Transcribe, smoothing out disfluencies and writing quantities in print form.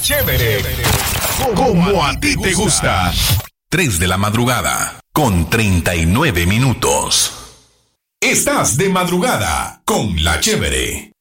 Chévere. Como a ti te gusta. 3 de la madrugada, con 39 minutos. Estás de madrugada con La Chévere.